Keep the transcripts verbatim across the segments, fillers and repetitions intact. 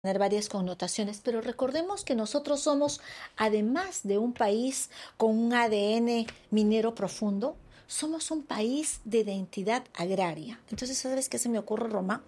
tener varias connotaciones, pero recordemos que nosotros somos, además de un país con un A D N minero profundo, somos un país de identidad agraria. Entonces, ¿sabes qué se me ocurre, Roma?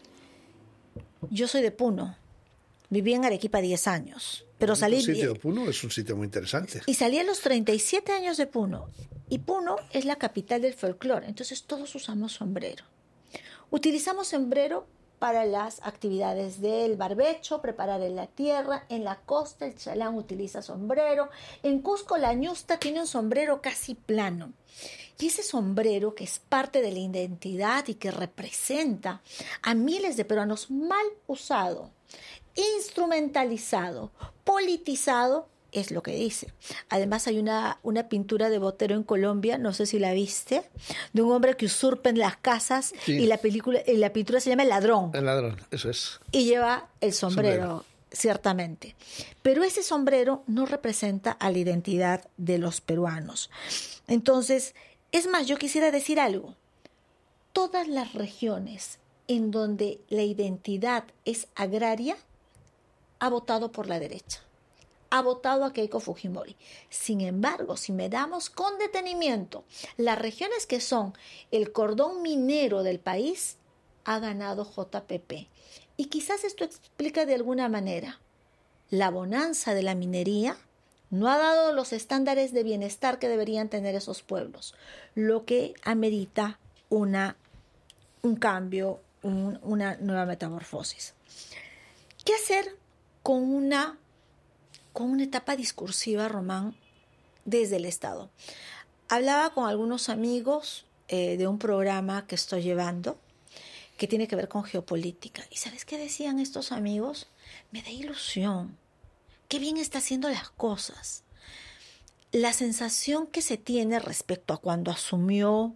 Yo soy de Puno, viví en Arequipa diez años, pero Bonito salí... sitio, Puno es un sitio muy interesante. Y salí a los treinta y siete años de Puno, y Puno es la capital del folclore, entonces todos usamos sombrero. Utilizamos sombrero para las actividades del barbecho, preparar en la tierra. En la costa el chalán utiliza sombrero. En Cusco la ñusta tiene un sombrero casi plano. Y ese sombrero, que es parte de la identidad y que representa a miles de peruanos, mal usado, instrumentalizado, politizado, es lo que dice. Además hay una, una pintura de Botero en Colombia, no sé si la viste, de un hombre que usurpa en las casas, sí. y la película, y la pintura se llama El Ladrón. El Ladrón, eso es. Y lleva el sombrero, sombrero, ciertamente. Pero ese sombrero no representa a la identidad de los peruanos. Entonces, es más, yo quisiera decir algo. Todas las regiones en donde la identidad es agraria ha votado por la derecha. Ha votado a Keiko Fujimori. Sin embargo, si miramos con detenimiento las regiones que son el cordón minero del país, ha ganado J P P. Y quizás esto explica de alguna manera la bonanza de la minería no ha dado los estándares de bienestar que deberían tener esos pueblos, lo que amerita una, un cambio, un, una nueva metamorfosis. ¿Qué hacer con una con una etapa discursiva, Román, desde el Estado? Hablaba con algunos amigos eh, de un programa que estoy llevando que tiene que ver con geopolítica. ¿Y sabes qué decían estos amigos? Me da ilusión. Qué bien está haciendo las cosas. La sensación que se tiene respecto a cuando asumió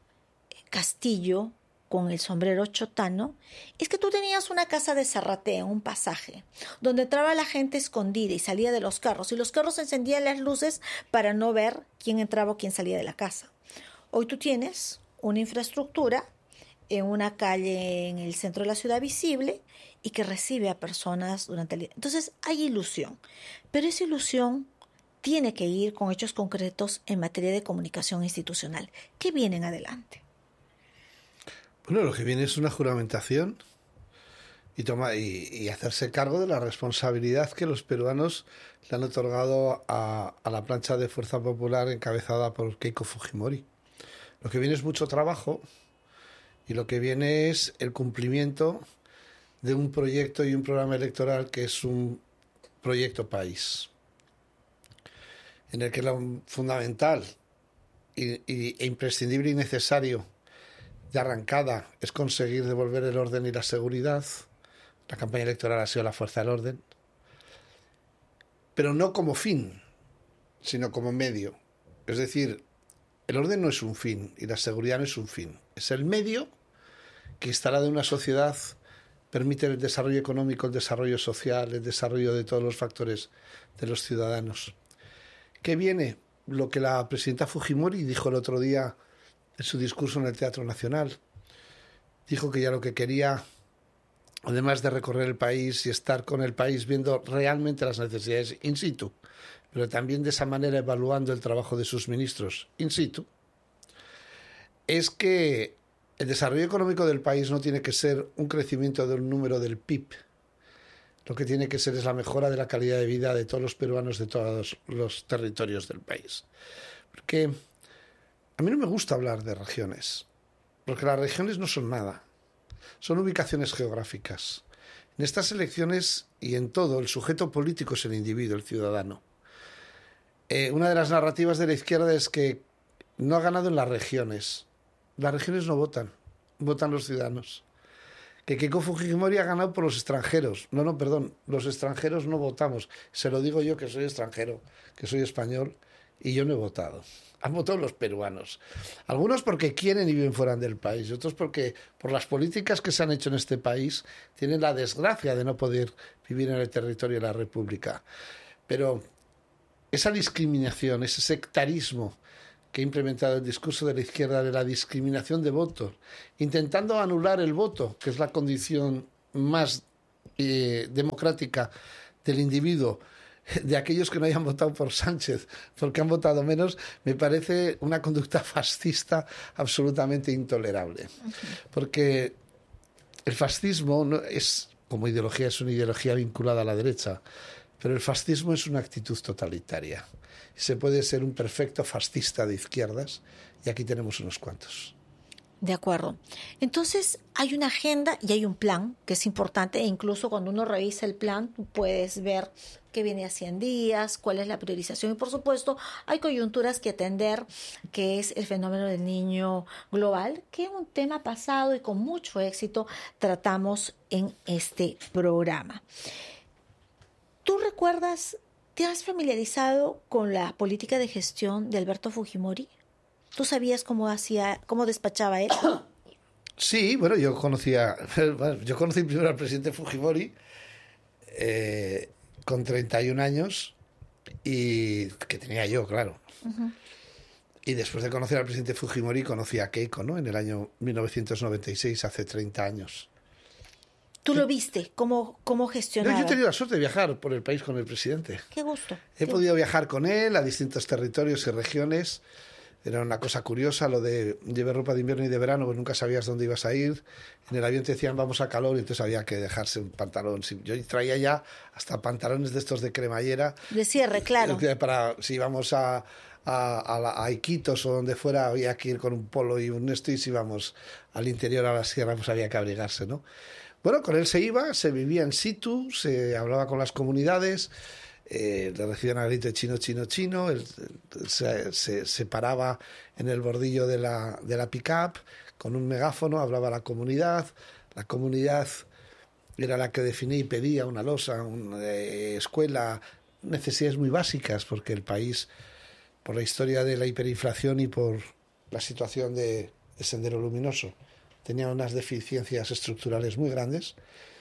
Castillo con el sombrero chotano, es que tú tenías una casa de Zarratea, un pasaje, donde entraba la gente escondida y salía de los carros, y los carros encendían las luces para no ver quién entraba o quién salía de la casa. Hoy tú tienes una infraestructura en una calle en el centro de la ciudad visible y que recibe a personas durante el día. Entonces hay ilusión, pero esa ilusión tiene que ir con hechos concretos en materia de comunicación institucional. ¿Qué viene en adelante? Bueno, lo que viene es una juramentación y, toma, y, y hacerse cargo de la responsabilidad que los peruanos le han otorgado a, a la plancha de Fuerza Popular encabezada por Keiko Fujimori. Lo que viene es mucho trabajo y lo que viene es el cumplimiento de un proyecto y un programa electoral que es un proyecto país, en el que lo fundamental y, y, e imprescindible y necesario de arrancada es conseguir devolver el orden y la seguridad. La campaña electoral ha sido la fuerza del orden, pero no como fin, sino como medio. Es decir, el orden no es un fin y la seguridad no es un fin. Es el medio que instalada en una sociedad permite el desarrollo económico, el desarrollo social, el desarrollo de todos los factores de los ciudadanos. ¿Qué viene? Lo que la presidenta Fujimori dijo el otro día en su discurso en el Teatro Nacional. Dijo que ya lo que quería, además de recorrer el país y estar con el país viendo realmente las necesidades in situ, pero también de esa manera evaluando el trabajo de sus ministros in situ, es que el desarrollo económico del país no tiene que ser un crecimiento del número del P I B. Lo que tiene que ser es la mejora de la calidad de vida de todos los peruanos de todos los territorios del país. Porque a mí no me gusta hablar de regiones, porque las regiones no son nada, son ubicaciones geográficas. En estas elecciones y en todo, el sujeto político es el individuo, el ciudadano. Eh, una de las narrativas de la izquierda es que no ha ganado en las regiones. Las regiones no votan, votan los ciudadanos. Que Keiko Fujimori ha ganado por los extranjeros. No, no, perdón, los extranjeros no votamos. Se lo digo yo que soy extranjero, que soy español, y yo no he votado. Han votado los peruanos. Algunos porque quieren y viven fuera del país, y otros porque por las políticas que se han hecho en este país tienen la desgracia de no poder vivir en el territorio de la República. Pero esa discriminación, ese sectarismo que ha implementado el discurso de la izquierda de la discriminación de votos, intentando anular el voto, que es la condición más eh, democrática del individuo, de aquellos que no hayan votado por Sánchez porque han votado menos, me parece una conducta fascista absolutamente intolerable. Porque el fascismo no es, como ideología, es una ideología vinculada a la derecha, pero el fascismo es una actitud totalitaria. Se puede ser un perfecto fascista de izquierdas, y aquí tenemos unos cuantos. De acuerdo. Entonces hay una agenda y hay un plan que es importante, e incluso cuando uno revisa el plan tú puedes ver qué viene a cien días, cuál es la priorización, y por supuesto hay coyunturas que atender, que es el fenómeno del niño global, que es un tema pasado y con mucho éxito tratamos en este programa. ¿Tú recuerdas, te has familiarizado con la política de gestión de Alberto Fujimori? ¿Tú sabías cómo hacía, cómo despachaba él? Sí, bueno, yo conocía, yo conocí primero al presidente Fujimori eh, con treinta y un años, y que tenía yo, claro. Uh-huh. Y después de conocer al presidente Fujimori conocí a Keiko, ¿no? En el año mil novecientos noventa y seis, hace treinta años. ¿Tú lo viste? ¿Cómo, cómo gestionaba? Yo he tenido la suerte de viajar por el país con el presidente. Qué gusto. He Qué podido gusto. viajar con él a distintos territorios y regiones. Era una cosa curiosa lo de llevar ropa de invierno y de verano, pues nunca sabías dónde ibas a ir. En el avión te decían vamos a calor, y entonces había que dejarse un pantalón. Yo traía ya hasta pantalones de estos de cremallera. De cierre, claro. Para si íbamos a, a, a, la, a Iquitos o donde fuera, había que ir con un polo y un esto, y si íbamos al interior a la sierra, pues había que abrigarse, ¿no? Bueno, con él se iba, se vivía in situ, se hablaba con las comunidades. Eh, le recibían a grito de chino, chino, chino. Él, él, se, se, se paraba en el bordillo de la, de la pick-up con un megáfono, hablaba a la comunidad. La comunidad era la que definía y pedía una losa, una eh, escuela, necesidades muy básicas, porque el país, por la historia de la hiperinflación y por la situación de, de Sendero Luminoso, tenía unas deficiencias estructurales muy grandes.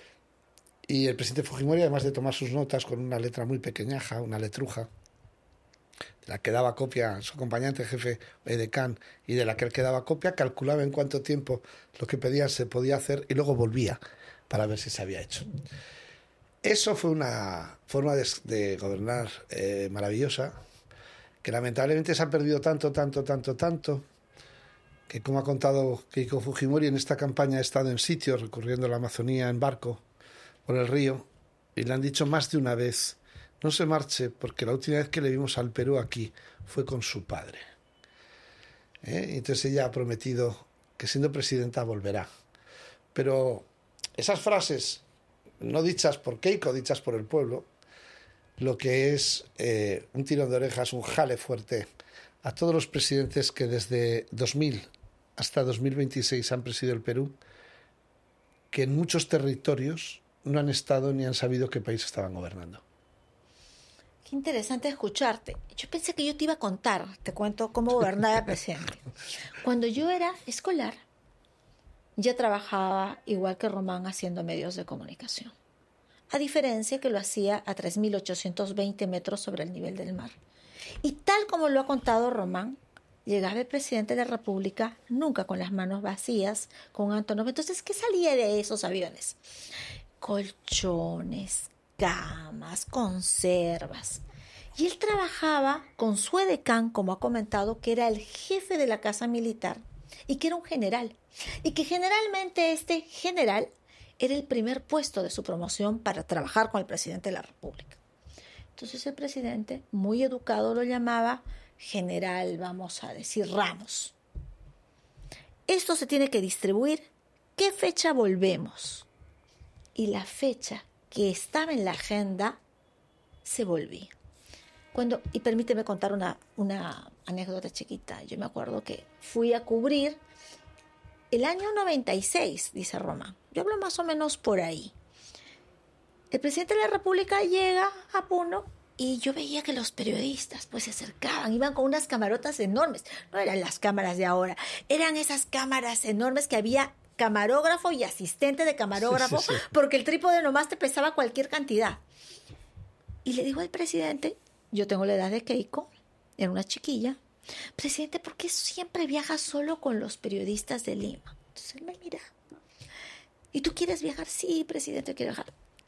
Y el presidente Fujimori, además de tomar sus notas con una letra muy pequeñaja, una letruja, de la que daba copia su acompañante jefe edecán y de la que él que daba copia, calculaba en cuánto tiempo lo que pedían se podía hacer y luego volvía para ver si se había hecho. Eso fue una forma de, de gobernar eh, maravillosa, que lamentablemente se ha perdido tanto, tanto, tanto, tanto, que como ha contado Keiko Fujimori, en esta campaña ha estado en sitios recorriendo la Amazonía en barco por el río, y le han dicho más de una vez no se marche, porque la última vez que le vimos al Perú aquí fue con su padre. ¿Eh? Entonces ella ha prometido que siendo presidenta volverá. Pero esas frases, no dichas por Keiko, dichas por el pueblo, lo que es eh, un tirón de orejas, un jale fuerte a todos los presidentes que desde dos mil hasta dos mil veintiséis han presidido el Perú, que en muchos territorios no han estado ni han sabido qué país estaban gobernando. Qué interesante escucharte. Yo pensé que yo te iba a contar, te cuento cómo gobernaba el presidente. Cuando yo era escolar, ya trabajaba igual que Román haciendo medios de comunicación. A diferencia que lo hacía a tres mil ochocientos veinte metros sobre el nivel del mar. Y tal como lo ha contado Román, llegaba el presidente de la República nunca con las manos vacías, con Antonov. Entonces, ¿qué salía de esos aviones? Colchones, camas, conservas. Y él trabajaba con su edecán, como ha comentado, que era el jefe de la casa militar y que era un general. Y que generalmente este general era el primer puesto de su promoción para trabajar con el presidente de la República. Entonces el presidente, muy educado, lo llamaba general, vamos a decir, Ramos. Esto se tiene que distribuir. ¿Qué fecha volvemos? Y la fecha que estaba en la agenda se volvía. Cuando, y permíteme contar una, una anécdota chiquita. Yo me acuerdo que fui a cubrir el año noventa y seis, dice Román. Yo hablo más o menos por ahí. El presidente de la República llega a Puno y yo veía que los periodistas pues se acercaban, iban con unas camarotas enormes. No eran las cámaras de ahora, eran esas cámaras enormes que había camarógrafo y asistente de camarógrafo, sí, sí, sí. Porque el trípode nomás te pesaba cualquier cantidad. Y le digo al presidente, yo tengo la edad de Keiko, era una chiquilla, presidente, ¿por qué siempre viajas solo con los periodistas de Lima? Entonces él me mira, ¿y tú quieres viajar? Sí, presidente, quiero viajar.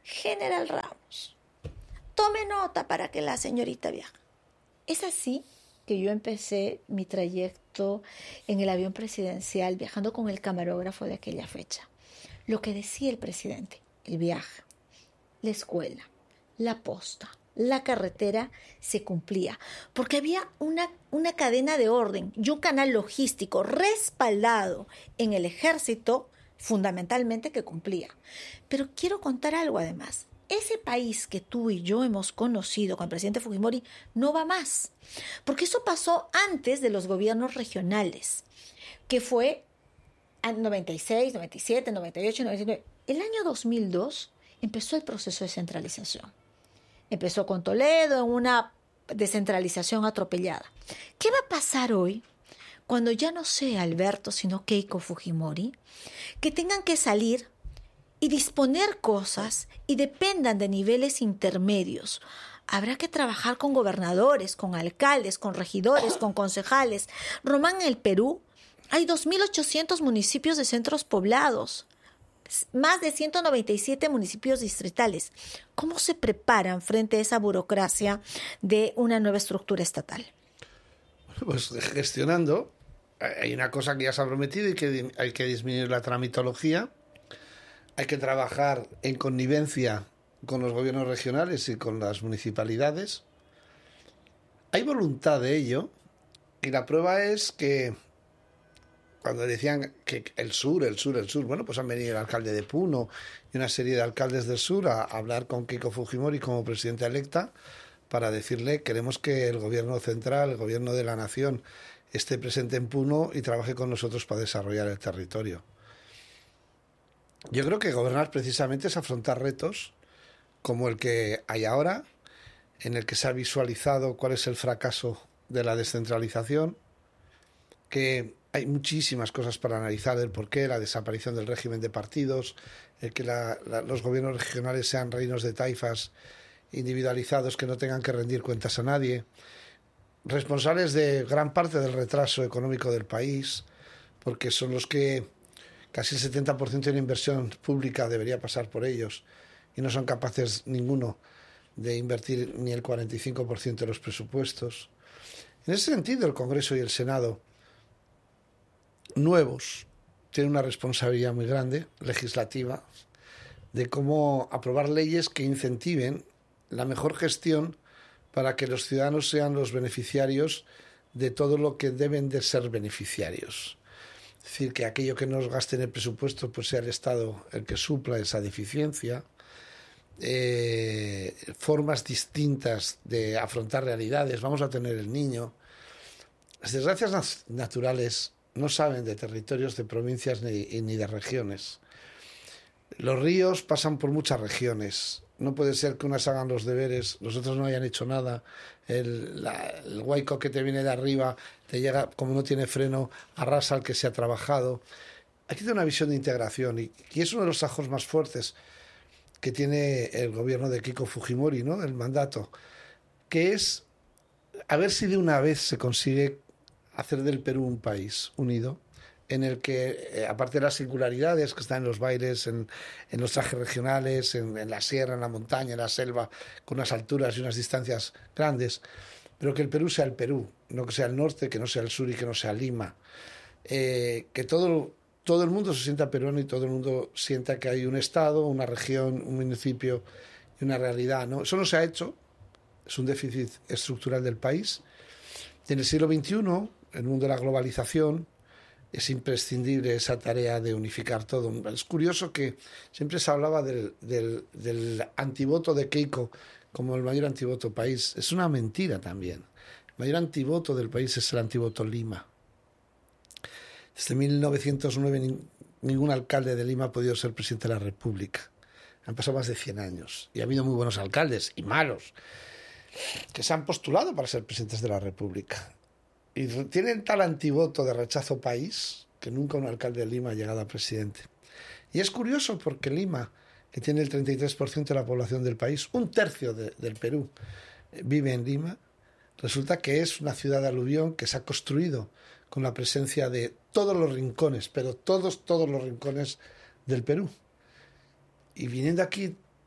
General Ramos, tome nota para que la señorita viaje. Es así que yo empecé mi trayecto en el avión presidencial viajando con el camarógrafo de aquella fecha. Lo que decía el presidente, el viaje, la escuela, la posta, la carretera se cumplía, porque había una, una cadena de orden y un canal logístico respaldado en el ejército, fundamentalmente, que cumplía. Pero quiero contar algo además. Ese país que tú y yo hemos conocido con el presidente Fujimori no va más, porque eso pasó antes de los gobiernos regionales, que fue en noventa y seis, noventa y siete, noventa y ocho, noventa y nueve. El año dos mil dos empezó el proceso de centralización. Empezó con Toledo en una descentralización atropellada. ¿Qué va a pasar hoy cuando ya no sea Alberto, sino Keiko Fujimori? Que tengan que salir y disponer cosas y dependan de niveles intermedios. Habrá que trabajar con gobernadores, con alcaldes, con regidores, con concejales. Román, en el Perú hay dos mil ochocientos municipios de centros poblados, más de ciento noventa y siete municipios distritales. ¿Cómo se preparan frente a esa burocracia de una nueva estructura estatal? Pues gestionando. Hay una cosa que ya se ha prometido y que hay que disminuir la tramitología. Hay que trabajar en connivencia con los gobiernos regionales y con las municipalidades. Hay voluntad de ello y la prueba es que cuando decían que el sur, el sur, el sur, bueno, pues han venido el alcalde de Puno y una serie de alcaldes del sur a hablar con Keiko Fujimori como presidenta electa para decirle queremos que el gobierno central, el gobierno de la nación, esté presente en Puno y trabaje con nosotros para desarrollar el territorio. Yo creo que gobernar precisamente es afrontar retos como el que hay ahora, en el que se ha visualizado cuál es el fracaso de la descentralización, que hay muchísimas cosas para analizar del porqué, la desaparición del régimen de partidos, el que la, la, los gobiernos regionales sean reinos de taifas individualizados que no tengan que rendir cuentas a nadie, responsables de gran parte del retraso económico del país, porque son los que casi el setenta por ciento de la inversión pública debería pasar por ellos y no son capaces ninguno de invertir ni el cuarenta y cinco por ciento de los presupuestos. En ese sentido, el Congreso y el Senado nuevos tienen una responsabilidad muy grande, legislativa, de cómo aprobar leyes que incentiven la mejor gestión para que los ciudadanos sean los beneficiarios de todo lo que deben de ser beneficiarios. Es decir, que aquello que nos gaste en el presupuesto pues sea el Estado el que supla esa deficiencia. Eh, formas distintas de afrontar realidades. Vamos a tener el niño. Las desgracias naturales no saben de territorios, de provincias ni, ni de regiones. Los ríos pasan por muchas regiones. No puede ser que unas hagan los deberes, los otros no hayan hecho nada. El, la, el huaico que te viene de arriba te llega, como no tiene freno, arrasa al que se ha trabajado. Hay que tener una visión de integración y, y es uno de los ajos más fuertes que tiene el gobierno de Keiko Fujimori, ¿no? El mandato, que es a ver si de una vez se consigue hacer del Perú un país unido, en el que, eh, aparte de las singularidades que están en los bailes, en, en los trajes regionales, en, en la sierra, en la montaña, en la selva, con unas alturas y unas distancias grandes, pero que el Perú sea el Perú, no que sea el norte, que no sea el sur y que no sea Lima. Eh, que todo, todo el mundo se sienta peruano y todo el mundo sienta que hay un estado, una región, un municipio y una realidad, ¿no? Eso no se ha hecho, es un déficit estructural del país. Y en el siglo veintiuno, en el mundo de la globalización, es imprescindible esa tarea de unificar todo. Es curioso que siempre se hablaba del, del, del antivoto de Keiko como el mayor antivoto país. Es una mentira también. El mayor antivoto del país es el antivoto Lima. Desde mil novecientos nueve ningún alcalde de Lima ha podido ser presidente de la República. Han pasado más de cien años y ha habido muy buenos alcaldes y malos que se han postulado para ser presidentes de la República. Y tienen tal antivoto de rechazo país que nunca un alcalde de Lima ha llegado a presidente. Y es curioso porque Lima, que tiene el treinta y tres por ciento de la población del país, un tercio de, del Perú vive en Lima, resulta que es una ciudad de aluvión que se ha construido con la presencia de todos los rincones, pero todos, todos los rincones del Perú. Y viniendo aquí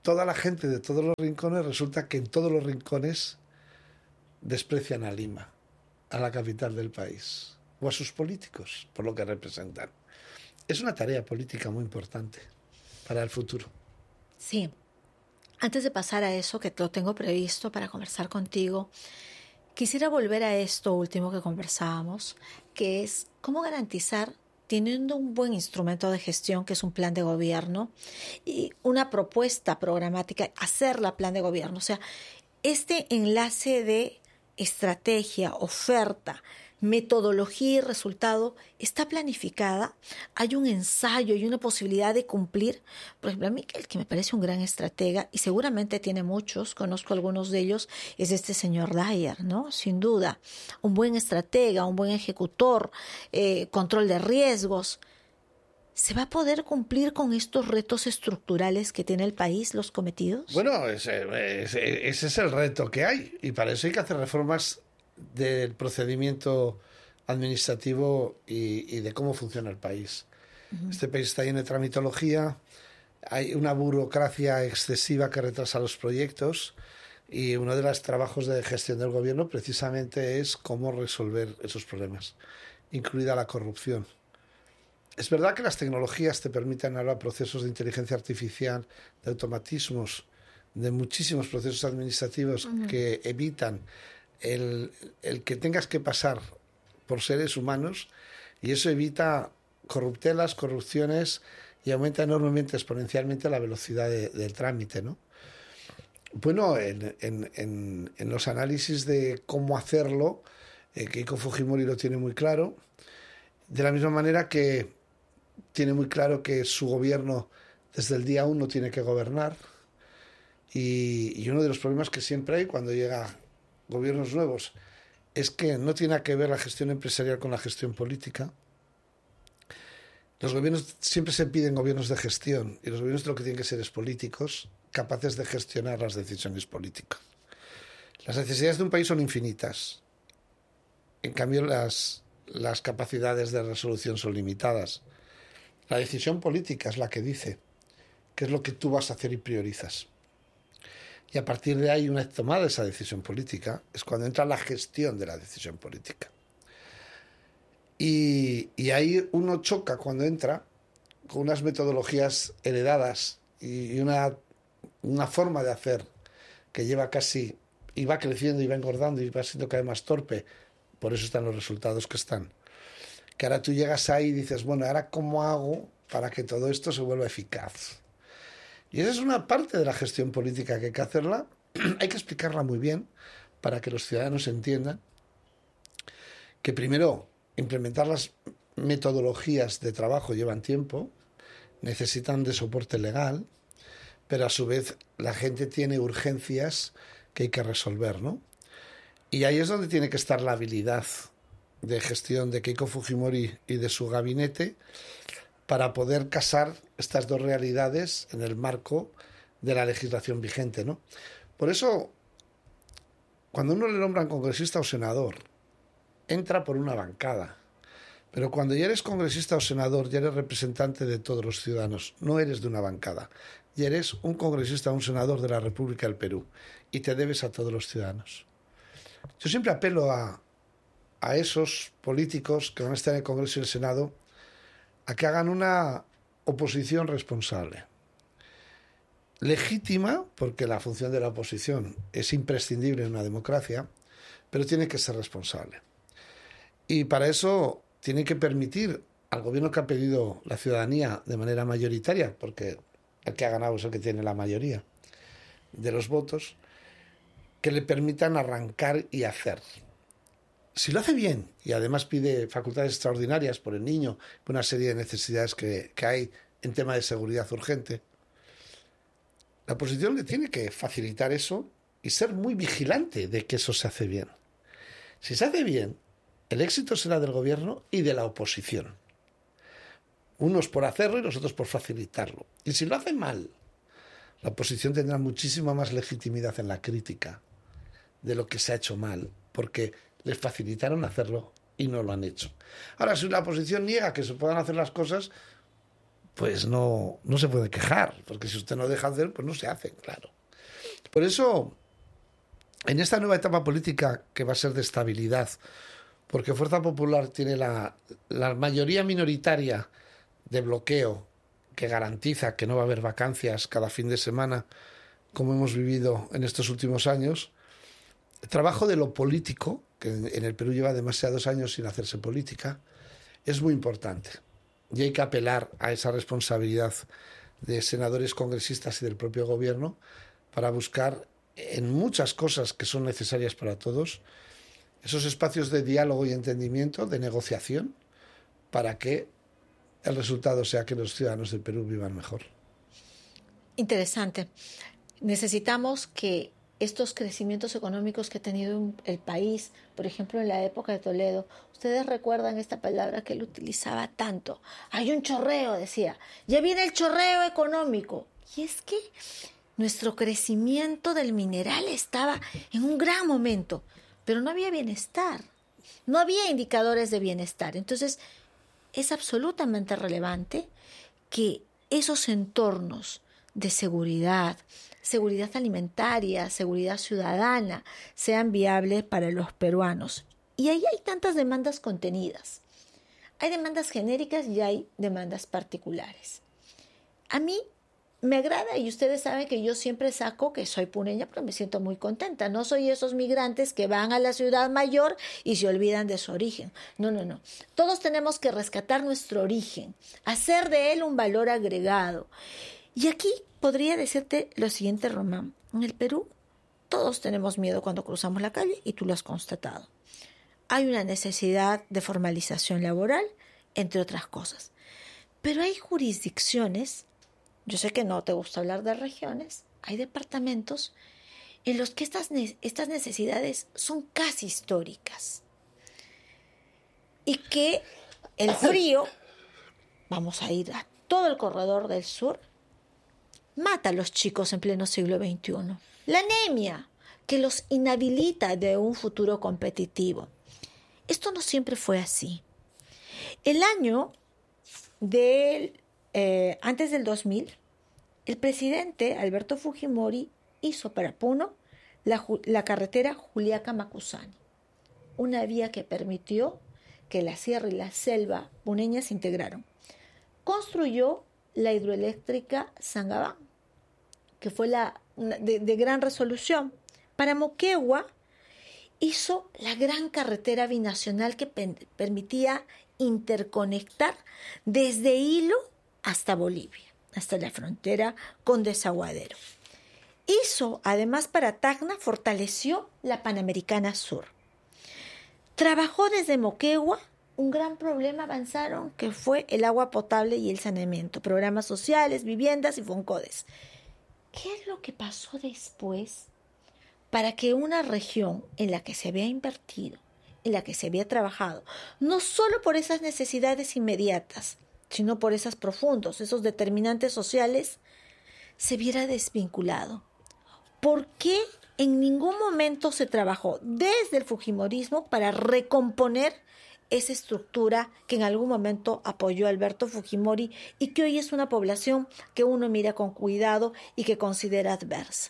toda la gente de todos los rincones, resulta que en todos los rincones desprecian a Lima, a la capital del país, o a sus políticos, por lo que representan. Es una tarea política muy importante para el futuro. Sí. Antes de pasar a eso, que lo tengo previsto para conversar contigo, quisiera volver a esto último que conversábamos, que es cómo garantizar, teniendo un buen instrumento de gestión, que es un plan de gobierno, y una propuesta programática, hacerla plan de gobierno. O sea, este enlace de estrategia, oferta, metodología y resultado está planificada, hay un ensayo y una posibilidad de cumplir. Por ejemplo, a mí el que me parece un gran estratega, y seguramente tiene muchos, conozco algunos de ellos, es este señor Dyer, ¿no? Sin duda, un buen estratega, un buen ejecutor, eh, control de riesgos. ¿Se va a poder cumplir con estos retos estructurales que tiene el país, los cometidos? Bueno, ese, ese, ese es el reto que hay, y para eso hay que hacer reformas del procedimiento administrativo y, y de cómo funciona el país. Uh-huh. Este país está lleno de tramitología, hay una burocracia excesiva que retrasa los proyectos, y uno de los trabajos de gestión del gobierno precisamente es cómo resolver esos problemas, incluida la corrupción. Es verdad que las tecnologías te permiten ahora procesos de inteligencia artificial, de automatismos, de muchísimos procesos administrativos uh-huh. que evitan El, el que tengas que pasar por seres humanos, y eso evita corruptelas, corrupciones, y aumenta enormemente, exponencialmente la velocidad de, del trámite, ¿no? Bueno, en, en, en, en los análisis de cómo hacerlo, eh, Keiko Fujimori lo tiene muy claro, de la misma manera que tiene muy claro que su gobierno desde el día uno tiene que gobernar, y, y uno de los problemas que siempre hay cuando llega gobiernos nuevos es que no tiene que ver la gestión empresarial con la gestión política. Los gobiernos siempre se piden gobiernos de gestión, y los gobiernos lo que tienen que ser es políticos, capaces de gestionar las decisiones políticas. Las necesidades de un país son infinitas, en cambio las, las capacidades de resolución son limitadas. La decisión política es la que dice qué es lo que tú vas a hacer y priorizas. Y a partir de ahí, una vez tomada esa decisión política, es cuando entra la gestión de la decisión política. Y, y ahí uno choca cuando entra con unas metodologías heredadas y una, una forma de hacer que lleva casi, y va creciendo y va engordando y va siendo cada vez más torpe. Por eso están los resultados que están. Que ahora tú llegas ahí y dices, bueno, ¿ahora cómo hago para que todo esto se vuelva eficaz? Y esa es una parte de la gestión política que hay que hacerla, hay que explicarla muy bien para que los ciudadanos entiendan que primero implementar las metodologías de trabajo llevan tiempo, necesitan de soporte legal, pero a su vez la gente tiene urgencias que hay que resolver, ¿no? Y ahí es donde tiene que estar la habilidad de gestión de Keiko Fujimori y de su gabinete, para poder casar estas dos realidades en el marco de la legislación vigente, ¿no? Por eso, cuando uno le nombran congresista o senador, entra por una bancada. Pero cuando ya eres congresista o senador, ya eres representante de todos los ciudadanos. No eres de una bancada. Ya eres un congresista o un senador de la República del Perú, y te debes a todos los ciudadanos. Yo siempre apelo a, a esos políticos que van a estar en el Congreso y el Senado a que hagan una oposición responsable, legítima, porque la función de la oposición es imprescindible en una democracia, pero tiene que ser responsable. Y para eso tiene que permitir al gobierno que ha pedido la ciudadanía de manera mayoritaria, porque el que ha ganado es el que tiene la mayoría de los votos, que le permitan arrancar y hacer. Si lo hace bien, y además pide facultades extraordinarias por el niño, por una serie de necesidades que, que hay en tema de seguridad urgente, la oposición le tiene que facilitar eso y ser muy vigilante de que eso se hace bien. Si se hace bien, el éxito será del gobierno y de la oposición. Unos por hacerlo y los otros por facilitarlo. Y si lo hace mal, la oposición tendrá muchísima más legitimidad en la crítica de lo que se ha hecho mal, porque les facilitaron hacerlo y no lo han hecho. Ahora, si la oposición niega que se puedan hacer las cosas, pues no, no se puede quejar, porque si usted no deja hacer, pues no se hace, claro. Por eso, en esta nueva etapa política que va a ser de estabilidad, porque Fuerza Popular tiene la, la mayoría minoritaria de bloqueo que garantiza que no va a haber vacancias cada fin de semana, como hemos vivido en estos últimos años, el trabajo de lo político, que en el Perú lleva demasiados años sin hacerse política, es muy importante. Y hay que apelar a esa responsabilidad de senadores, congresistas y del propio gobierno para buscar en muchas cosas que son necesarias para todos esos espacios de diálogo y entendimiento, de negociación, para que el resultado sea que los ciudadanos del Perú vivan mejor. Interesante. Necesitamos que estos crecimientos económicos que ha tenido el país, por ejemplo, en la época de Toledo, ustedes recuerdan esta palabra que él utilizaba tanto. Hay un chorreo, decía. Ya viene el chorreo económico. Y es que nuestro crecimiento del mineral estaba en un gran momento, pero no había bienestar. No había indicadores de bienestar. Entonces, es absolutamente relevante que esos entornos de seguridad, seguridad alimentaria, seguridad ciudadana, sean viables para los peruanos. Y ahí hay tantas demandas contenidas. Hay demandas genéricas y hay demandas particulares. A mí me agrada, y ustedes saben que yo siempre saco que soy puneña, pero me siento muy contenta. No soy esos migrantes que van a la ciudad mayor y se olvidan de su origen. No, no, no. Todos tenemos que rescatar nuestro origen, hacer de él un valor agregado. Y aquí podría decirte lo siguiente, Román. En el Perú todos tenemos miedo cuando cruzamos la calle y tú lo has constatado. Hay una necesidad de formalización laboral, entre otras cosas. Pero hay jurisdicciones, yo sé que no te gusta hablar de regiones, hay departamentos en los que estas, estas necesidades son casi históricas. Y que el frío, vamos a ir a todo el corredor del sur, mata a los chicos en pleno siglo veintiuno. La anemia, que los inhabilita de un futuro competitivo. Esto no siempre fue así. El año del, eh, antes del dos mil, el presidente Alberto Fujimori hizo para Puno la, la carretera Juliaca-Macusani, una vía que permitió que la sierra y la selva puneña se integraron. Construyó la hidroeléctrica Sangabán, que fue la, de, de gran resolución. Para Moquegua hizo la gran carretera binacional que pe- permitía interconectar desde Hilo hasta Bolivia, hasta la frontera con Desaguadero. Hizo, además, para Tacna, fortaleció la Panamericana Sur. Trabajó desde Moquegua. Un gran problema avanzaron, que fue el agua potable y el saneamiento, programas sociales, viviendas y Foncodes. ¿Qué es lo que pasó después para que una región en la que se había invertido, en la que se había trabajado, no solo por esas necesidades inmediatas, sino por esas profundos, esos determinantes sociales, se viera desvinculado? ¿Por qué en ningún momento se trabajó desde el fujimorismo para recomponer esa estructura que en algún momento apoyó Alberto Fujimori y que hoy es una población que uno mira con cuidado y que considera adversa?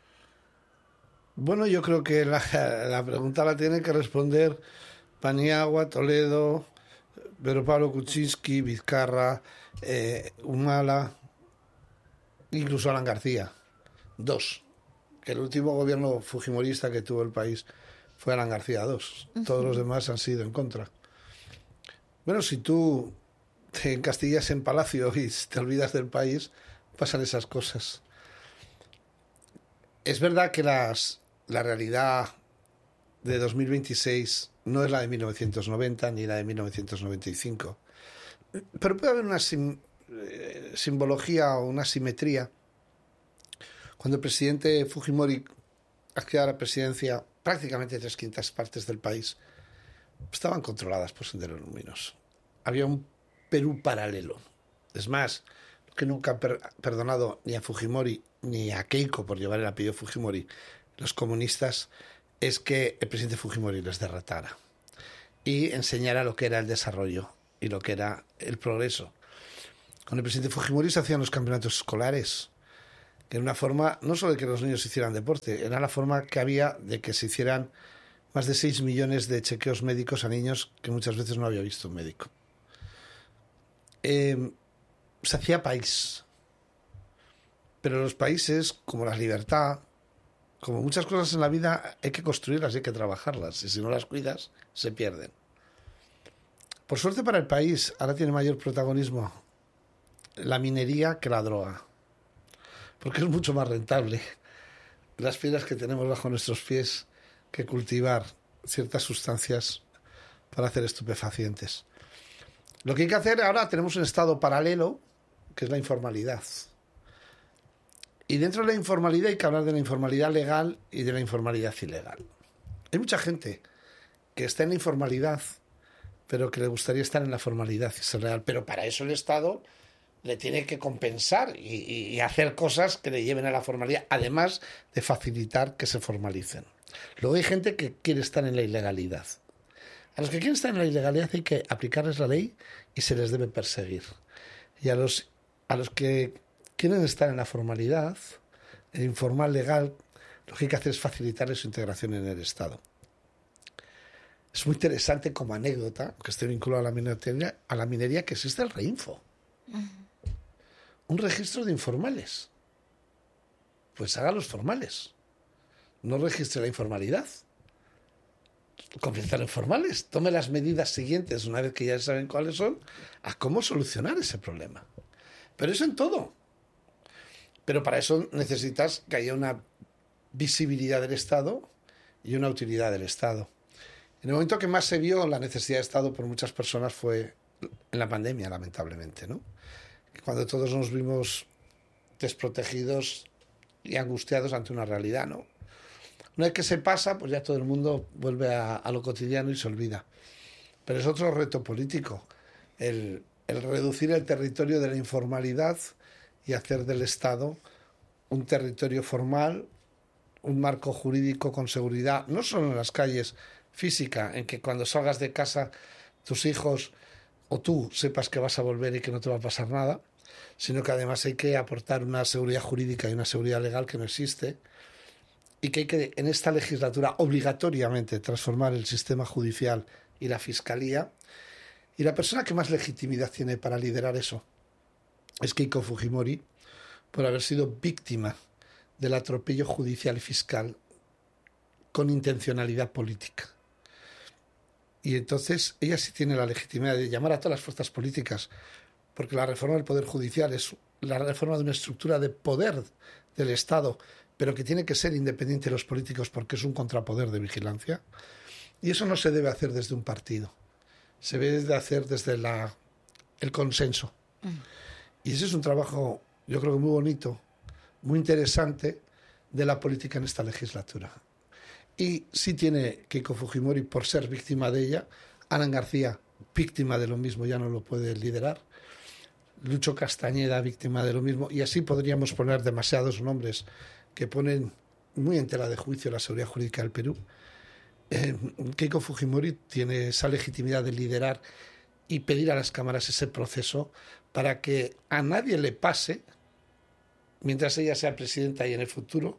Bueno, yo creo que la, la pregunta la tiene que responder Paniagua, Toledo, Pedro Pablo Kuczynski, Vizcarra, eh, Humala, incluso Alan García. Dos. Que el último gobierno fujimorista que tuvo el país fue Alan García dos. Uh-huh. Todos los demás han sido en contra. Bueno, si tú te encastillas en Palacio y te olvidas del país, pasan esas cosas. Es verdad que las, la realidad de dos mil veintiséis no es la de mil novecientos noventa ni la de mil novecientos noventa y cinco, pero puede haber una sim, eh, simbología o una simetría. Cuando el presidente Fujimori accedió a la presidencia, prácticamente tres quintas partes del país estaban controladas por Sendero Luminoso. Había un Perú paralelo. Es más, lo que nunca han per- perdonado ni a Fujimori ni a Keiko por llevar el apellido Fujimori, los comunistas, es que el presidente Fujimori les derrotara y enseñara lo que era el desarrollo y lo que era el progreso. Con el presidente Fujimori se hacían los campeonatos escolares, que era una forma no solo de que los niños hicieran deporte, era la forma que había de que se hicieran más de seis millones de chequeos médicos a niños que muchas veces no había visto un médico. Eh, se hacía país. Pero los países, como la libertad, como muchas cosas en la vida, hay que construirlas y hay que trabajarlas. Y si no las cuidas, se pierden. Por suerte para el país, ahora tiene mayor protagonismo la minería que la droga. Porque es mucho más rentable las piedras que tenemos bajo nuestros pies que cultivar ciertas sustancias para hacer estupefacientes. Lo que hay que hacer ahora, tenemos un estado paralelo, que es la informalidad. Y dentro de la informalidad hay que hablar de la informalidad legal y de la informalidad ilegal. Hay mucha gente que está en la informalidad, pero que le gustaría estar en la formalidad y ser real. Pero para eso el Estado le tiene que compensar y, y, y hacer cosas que le lleven a la formalidad, además de facilitar que se formalicen. Luego hay gente que quiere estar en la ilegalidad. A los que quieren estar en la ilegalidad hay que aplicarles la ley y se les debe perseguir. Y a los, a los que quieren estar en la formalidad, el informal legal, lo que hay que hacer es facilitarles su integración en el Estado. Es muy interesante como anécdota, que esté vinculado a la minería, a la minería que existe el Reinfo. Uh-huh. Un registro de informales. Pues haga los formales. No registre la informalidad. Convierta en formales. Tome las medidas siguientes, una vez que ya saben cuáles son, a cómo solucionar ese problema. Pero eso en todo. Pero para eso necesitas que haya una visibilidad del Estado y una utilidad del Estado. En el momento que más se vio la necesidad de Estado por muchas personas fue en la pandemia, lamentablemente, ¿no? Cuando todos nos vimos desprotegidos y angustiados ante una realidad, ¿no? Una vez que se pasa, pues ya todo el mundo vuelve a, a lo cotidiano y se olvida. Pero es otro reto político, el, el reducir el territorio de la informalidad y hacer del Estado un territorio formal, un marco jurídico con seguridad, no solo en las calles, física, en que cuando salgas de casa tus hijos o tú sepas que vas a volver y que no te va a pasar nada, sino que además hay que aportar una seguridad jurídica y una seguridad legal que no existe, y que hay que en esta legislatura obligatoriamente transformar el sistema judicial y la fiscalía. Y la persona que más legitimidad tiene para liderar eso es Keiko Fujimori, por haber sido víctima del atropello judicial y fiscal con intencionalidad política. Y entonces ella sí tiene la legitimidad de llamar a todas las fuerzas políticas, porque la reforma del Poder Judicial es la reforma de una estructura de poder del Estado, pero que tiene que ser independiente de los políticos porque es un contrapoder de vigilancia. Y eso no se debe hacer desde un partido, se debe hacer desde la, el consenso. Mm. Y ese es un trabajo, yo creo que muy bonito, muy interesante, de la política en esta legislatura. Y sí tiene Keiko Fujimori, por ser víctima de ella, Alan García, víctima de lo mismo, ya no lo puede liderar, Lucho Castañeda, víctima de lo mismo, y así podríamos poner demasiados nombres que ponen muy en tela de juicio la seguridad jurídica del Perú. Eh, Keiko Fujimori tiene esa legitimidad de liderar y pedir a las cámaras ese proceso para que a nadie le pase, mientras ella sea presidenta y en el futuro,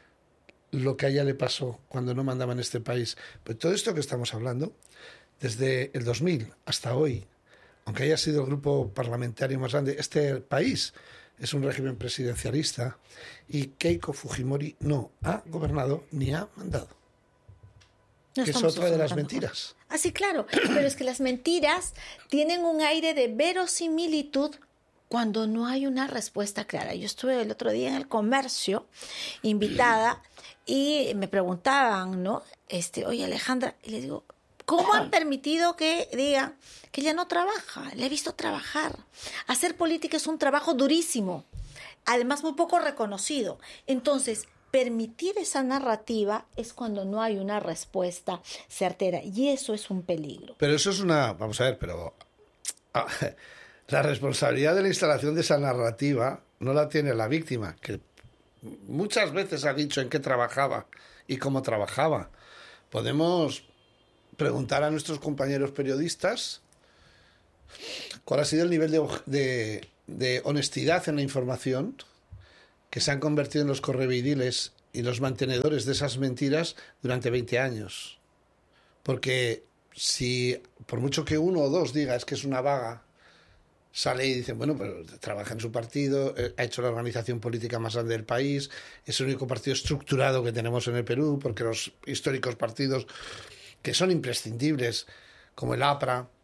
lo que a ella le pasó cuando no mandaba en este país. Pues todo esto que estamos hablando, desde el dos mil hasta hoy, aunque haya sido el grupo parlamentario más grande, este país es un régimen presidencialista y Keiko Fujimori no ha gobernado ni ha mandado. No, que es otra de las mentiras. Ah, sí, claro, pero es que las mentiras tienen un aire de verosimilitud cuando no hay una respuesta clara. Yo estuve el otro día en el Comercio, invitada, y me preguntaban, ¿no? Este, oye, Alejandra, y le digo, ¿cómo han permitido que digan que ella no trabaja? Le he visto trabajar. Hacer política es un trabajo durísimo, además muy poco reconocido. Entonces, permitir esa narrativa es cuando no hay una respuesta certera, y eso es un peligro. Pero eso es una... Vamos a ver, pero... Ah, la responsabilidad de la instalación de esa narrativa no la tiene la víctima, que muchas veces ha dicho en qué trabajaba y cómo trabajaba. Podemos preguntar a nuestros compañeros periodistas cuál ha sido el nivel de, de, de honestidad en la información que se han convertido en los correveidiles y los mantenedores de esas mentiras durante veinte años. Porque si, por mucho que uno o dos diga es que es una vaga, sale y dicen, bueno, pero trabaja en su partido, ha hecho la organización política más grande del país, es el único partido estructurado que tenemos en el Perú, porque los históricos partidos que son imprescindibles, como el A P R A,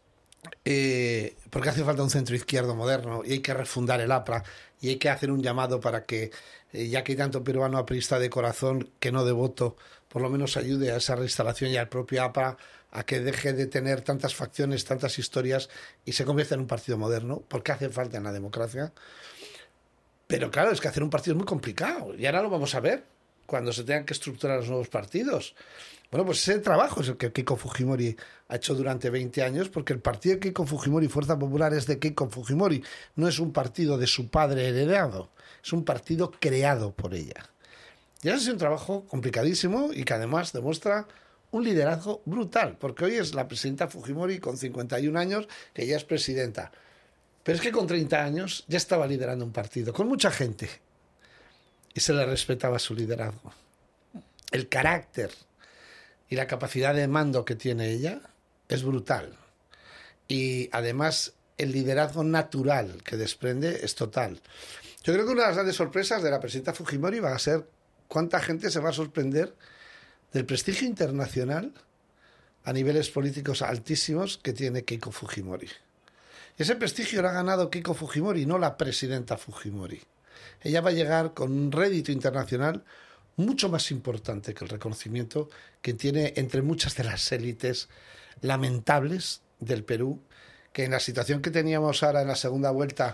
eh, porque hace falta un centro izquierdo moderno y hay que refundar el A P R A y hay que hacer un llamado para que, eh, ya que hay tanto peruano aprista de corazón que no de voto, por lo menos ayude a esa reinstalación y al propio A P R A a que deje de tener tantas facciones, tantas historias y se convierta en un partido moderno, porque hace falta en la democracia. Pero claro, es que hacer un partido es muy complicado y ahora lo vamos a ver cuando se tengan que estructurar los nuevos partidos. Bueno, pues ese trabajo es el que Keiko Fujimori ha hecho durante veinte años, porque el partido de Keiko Fujimori, Fuerza Popular, es de Keiko Fujimori, no es un partido de su padre heredado, es un partido creado por ella. Y ese ha sido un trabajo complicadísimo y que además demuestra un liderazgo brutal, porque hoy es la presidenta Fujimori con cincuenta y un años, que ya es presidenta. Pero es que con treinta años ya estaba liderando un partido, con mucha gente, y se le respetaba su liderazgo. El carácter y la capacidad de mando que tiene ella es brutal. Y además el liderazgo natural que desprende es total. Yo creo que una de las grandes sorpresas de la presidenta Fujimori va a ser cuánta gente se va a sorprender del prestigio internacional a niveles políticos altísimos que tiene Keiko Fujimori. Ese prestigio lo ha ganado Keiko Fujimori, no la presidenta Fujimori. Ella va a llegar con un rédito internacional mucho más importante que el reconocimiento que tiene entre muchas de las élites lamentables del Perú, que en la situación que teníamos ahora en la segunda vuelta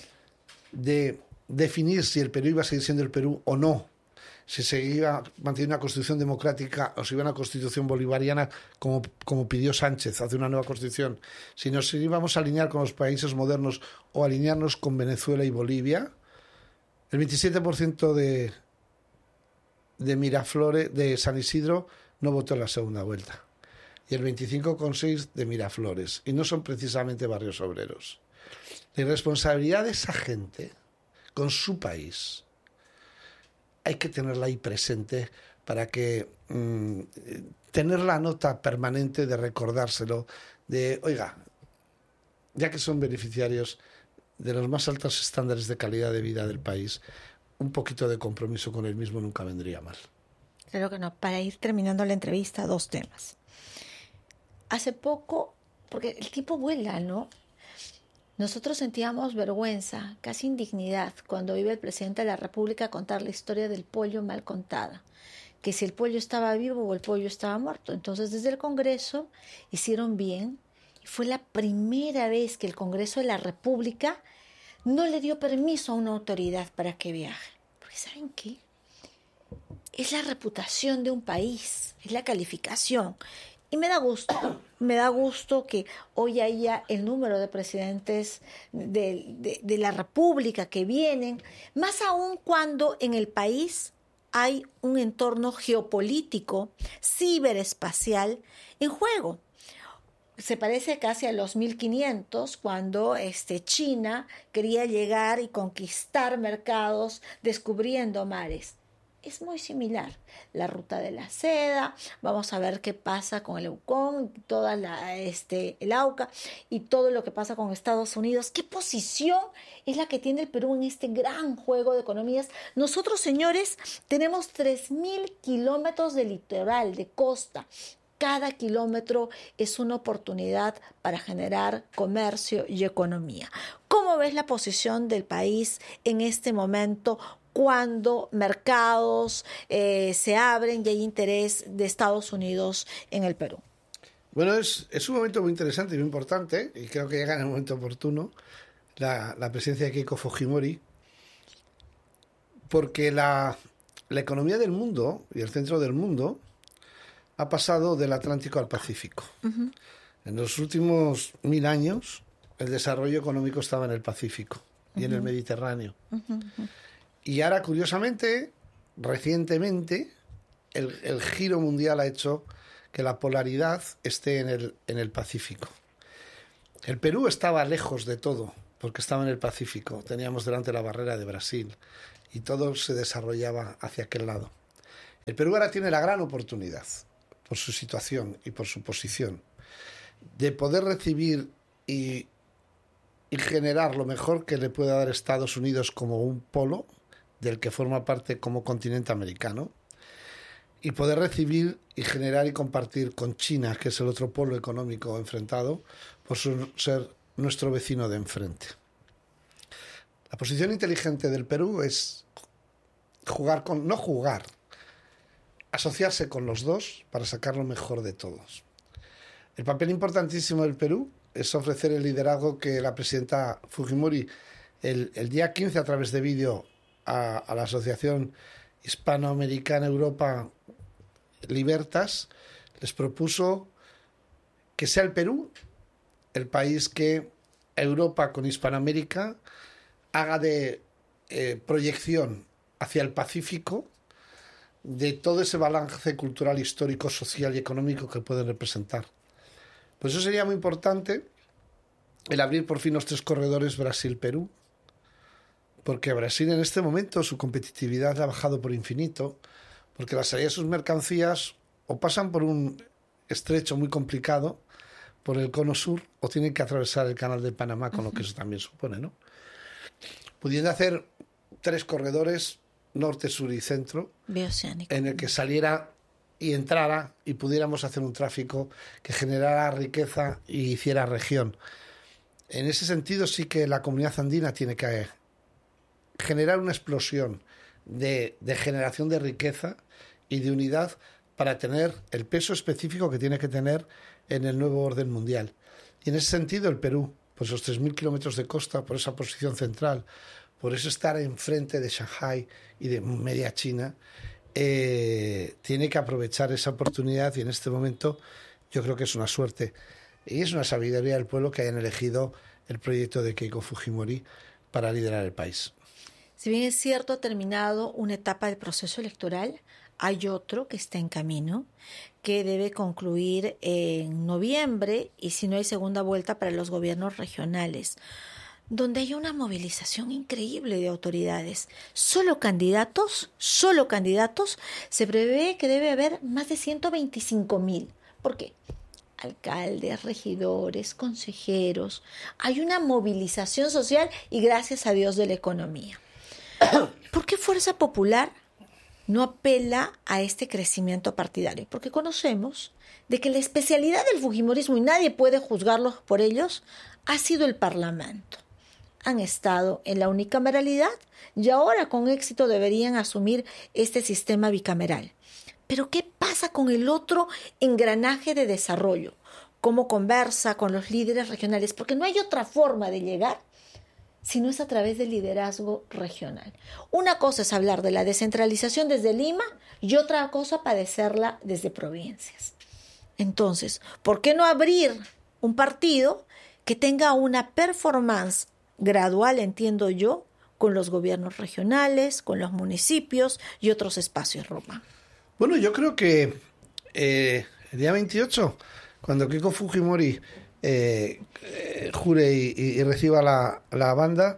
de definir si el Perú iba a seguir siendo el Perú o no, si se iba a mantener una constitución democrática o si iba a una constitución bolivariana como, como pidió Sánchez, hacer una nueva constitución, si nos íbamos a alinear con los países modernos o alinearnos con Venezuela y Bolivia, el veintisiete por ciento de, de Miraflores, de San Isidro, no votó en la segunda vuelta. Y el veinticinco coma seis por ciento de Miraflores. Y no son precisamente barrios obreros. La irresponsabilidad de esa gente con su país hay que tenerla ahí presente para que mmm, tener la nota permanente de recordárselo, de, oiga, ya que son beneficiarios de los más altos estándares de calidad de vida del país, un poquito de compromiso con el mismo nunca vendría mal. Claro que no. Para ir terminando la entrevista, dos temas. Hace poco, porque el tiempo vuela, ¿no? Nosotros sentíamos vergüenza, casi indignidad, cuando iba el presidente de la República a contar la historia del pollo mal contada, que si el pollo estaba vivo o el pollo estaba muerto. Entonces, desde el Congreso hicieron bien, y fue la primera vez que el Congreso de la República no le dio permiso a una autoridad para que viaje. Porque ¿saben qué? Es la reputación de un país, es la calificación. Y me da gusto, me da gusto que hoy haya el número de presidentes de, de, de la República que vienen, más aún cuando en el país hay un entorno geopolítico, ciberespacial en juego. Se parece casi a los mil quinientos, cuando este, China quería llegar y conquistar mercados descubriendo mares. Es muy similar. La ruta de la seda, vamos a ver qué pasa con el EUCOM, toda la, este, el AUCA y todo lo que pasa con Estados Unidos. ¿Qué posición es la que tiene el Perú en este gran juego de economías? Nosotros, señores, tenemos tres mil kilómetros de litoral, de costa. Cada kilómetro es una oportunidad para generar comercio y economía. ¿Cómo ves la posición del país en este momento cuando mercados eh, se abren y hay interés de Estados Unidos en el Perú? Bueno, es, es un momento muy interesante y muy importante, y creo que llega en el momento oportuno la, la presencia de Keiko Fujimori, porque la, la economía del mundo y el centro del mundo ha pasado del Atlántico al Pacífico. Uh-huh. En los últimos mil años, el desarrollo económico estaba en el Pacífico y uh-huh. en el Mediterráneo. Uh-huh. Y ahora, curiosamente, recientemente, el, el giro mundial ha hecho que la polaridad esté en el, en el Pacífico. El Perú estaba lejos de todo porque estaba en el Pacífico, teníamos delante la barrera de Brasil y todo se desarrollaba hacia aquel lado. El Perú ahora tiene la gran oportunidad, por su situación y por su posición, de poder recibir y, y generar lo mejor que le pueda dar Estados Unidos como un polo del que forma parte como continente americano, y poder recibir y generar y compartir con China, que es el otro polo económico enfrentado, por su, ser nuestro vecino de enfrente. La posición inteligente del Perú es jugar con, no jugar, asociarse con los dos para sacar lo mejor de todos. El papel importantísimo del Perú es ofrecer el liderazgo que la presidenta Fujimori el, el día quince a través de vídeo a, a la Asociación Hispanoamericana Europa Libertas les propuso que sea el Perú el país que Europa con Hispanoamérica haga de eh, proyección hacia el Pacífico de todo ese balance cultural, histórico, social y económico que pueden representar. Por eso sería muy importante el abrir por fin los tres corredores Brasil-Perú, porque Brasil en este momento su competitividad ha bajado por infinito, porque la salida de sus mercancías o pasan por un estrecho muy complicado por el cono sur o tienen que atravesar el canal de Panamá, con uh-huh. lo que eso también supone, ¿no? Pudiendo hacer tres corredores, norte, sur y centro, en el que saliera y entrara y pudiéramos hacer un tráfico que generara riqueza y hiciera región. En ese sentido sí que la comunidad andina tiene que generar una explosión de, de generación de riqueza y de unidad para tener el peso específico que tiene que tener en el nuevo orden mundial. Y en ese sentido el Perú, por esos tres mil kilómetros de costa, por esa posición central, por eso estar enfrente de Shanghái y de media China, eh, tiene que aprovechar esa oportunidad y en este momento yo creo que es una suerte. Y es una sabiduría del pueblo que hayan elegido el proyecto de Keiko Fujimori para liderar el país. Si bien es cierto, ha terminado una etapa del proceso electoral, hay otro que está en camino, que debe concluir en noviembre y si no hay segunda vuelta para los gobiernos regionales, donde hay una movilización increíble de autoridades. Solo candidatos, solo candidatos, se prevé que debe haber más de ciento veinticinco mil. ¿Por qué? Alcaldes, regidores, consejeros. Hay una movilización social y gracias a Dios de la economía. ¿Por qué Fuerza Popular no apela a este crecimiento partidario? Porque conocemos de que la especialidad del fujimorismo, y nadie puede juzgarlos por ellos, ha sido el Parlamento. Han estado en la unicameralidad y ahora con éxito deberían asumir este sistema bicameral. Pero ¿qué pasa con el otro engranaje de desarrollo? ¿Cómo conversa con los líderes regionales? Porque no hay otra forma de llegar si no es a través del liderazgo regional. Una cosa es hablar de la descentralización desde Lima y otra cosa padecerla desde provincias. Entonces, ¿por qué no abrir un partido que tenga una performance gradual, entiendo yo, con los gobiernos regionales, con los municipios y otros espacios, Roma? Bueno, yo creo que eh, el día veintiocho, cuando Keiko Fujimori eh, eh, jure y, y reciba la, la banda,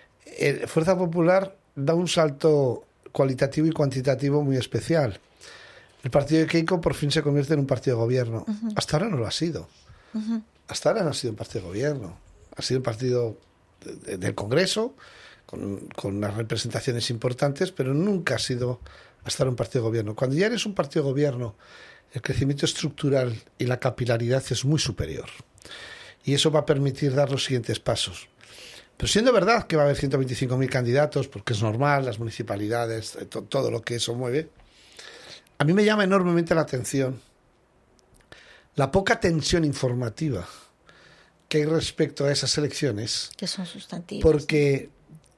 eh, Fuerza Popular da un salto cualitativo y cuantitativo muy especial. El partido de Keiko por fin se convierte en un partido de gobierno. Uh-huh. Hasta ahora no lo ha sido. Uh-huh. Hasta ahora no ha sido un partido de gobierno. Ha sido un partido de, de, del Congreso, con, con unas representaciones importantes, pero nunca ha sido hasta ahora un partido de gobierno. Cuando ya eres un partido de gobierno, el crecimiento estructural y la capilaridad es muy superior. Y eso va a permitir dar los siguientes pasos. Pero siendo verdad que va a haber ciento veinticinco mil candidatos, porque es normal, las municipalidades, to, todo lo que eso mueve, a mí me llama enormemente la atención la poca tensión informativa que hay respecto a esas elecciones. Que son sustantivas. Porque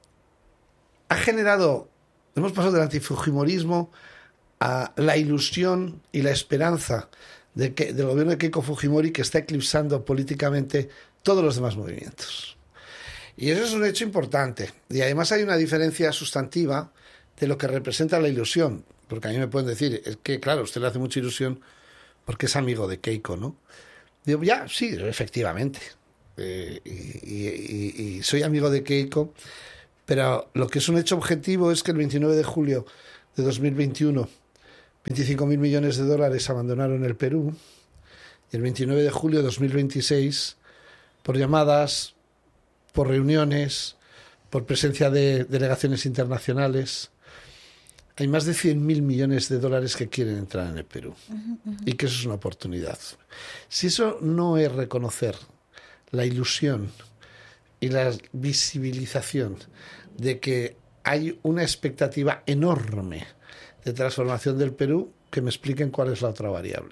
ha generado, hemos pasado del antifujimorismo a la ilusión y la esperanza de que, del gobierno de Keiko Fujimori, que está eclipsando políticamente todos los demás movimientos. Y eso es un hecho importante. Y además hay una diferencia sustantiva de lo que representa la ilusión. Porque a mí me pueden decir, es que claro, a usted le hace mucha ilusión porque es amigo de Keiko, ¿no? Digo, ya, sí, efectivamente. eh, y, y, y soy amigo de Keiko, pero lo que es un hecho objetivo es que el veintinueve de julio de dos mil veintiuno, veinticinco mil millones de dólares abandonaron el Perú, y el veintinueve de julio de dos mil veintiséis, por llamadas, por reuniones, por presencia de delegaciones internacionales, hay más de cien mil millones de dólares que quieren entrar en el Perú. Uh-huh, uh-huh. Y que eso es una oportunidad. Si eso no es reconocer la ilusión y la visibilización de que hay una expectativa enorme de transformación del Perú, que me expliquen cuál es la otra variable.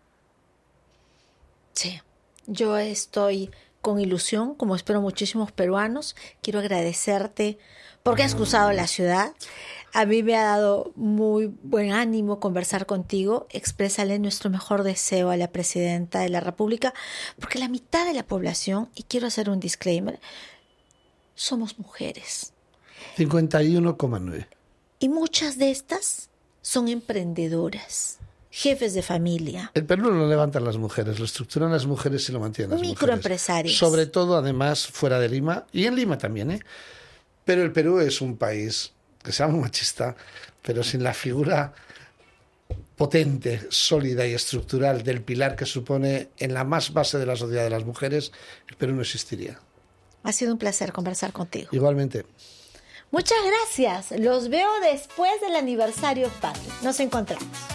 Sí, yo estoy con ilusión, como espero muchísimos peruanos. Quiero agradecerte porque has cruzado la ciudad. A mí me ha dado muy buen ánimo conversar contigo. Exprésale nuestro mejor deseo a la presidenta de la República, porque la mitad de la población, y quiero hacer un disclaimer, somos mujeres. cincuenta y uno coma nueve. Y muchas de estas son emprendedoras, jefes de familia. El Perú lo levantan las mujeres, lo estructuran las mujeres y lo mantienen las mujeres. Microempresarios. Sobre todo, además, fuera de Lima, y en Lima también, ¿eh? Pero el Perú es un país que se llama machista, pero sin la figura potente, sólida y estructural del pilar que supone en la más base de la sociedad de las mujeres, el Perú no existiría. Ha sido un placer conversar contigo. Igualmente. Muchas gracias. Los veo después del aniversario patrio. Nos encontramos.